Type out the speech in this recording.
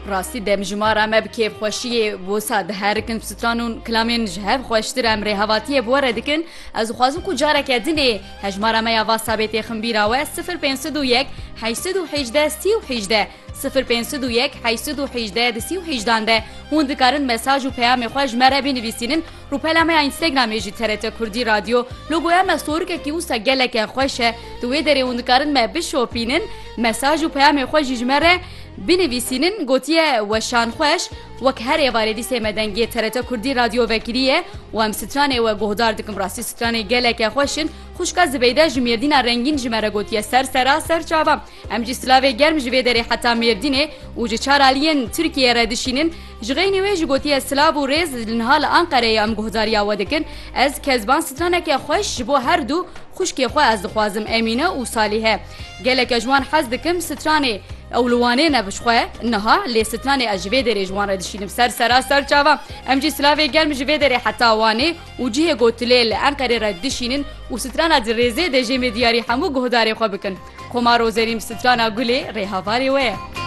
راستی دم جمارا مبکیف خوشی بوساد هرکن سترانون کلامین جهب خوشتر امر هواتی بوره دکن از خوازم کو جاره کدنه هجمارا ما یاوا ثابت خنبیرا و 0501 818 318 0501 818 318 هون دکارن مساج و پیام خوش مره بنویسینن رو پلامه اینستاگرام جی TRT کردی رادیو لوگویا مسورک کی اوسا گلک خوشه دوی دره هون دکارن ما بشوپینن مساج و پیام خوش جمره بنویسینن گوتیه وشان خوش وک هر واردی سمدنگی TRT کردی رادیو وکریه و ام سترانه و گهدار دکم راستی سترانه گلک خوشن خوشکا زبیده جمیردین رنگین جمره گوتیه سر چاوا ام جی سلاوی گرم جوی دره حتی میردینه و جی چارالین ترکیه ردشینن جغینی وی گوتیه سلاو و ریز لنهال انقره ام گهداریا ودکن از کزبان سترانه که خوش بو هر دو خوشکی خو از خوازم امینه و صالحه گلک جوان حز دکم سترانه اولوانه نبشخواه نها لیستانه اجوی داره جوان ردشینم سر چاوا ام جی سلاوی گرم جوی داره حتی وانه و جیه گوتلیل انقره ردشینن و سترانه در ریزه ده جمع دیاری همو گهداری خواه بکن خمارو زریم سترانه گلی ریحاواری وی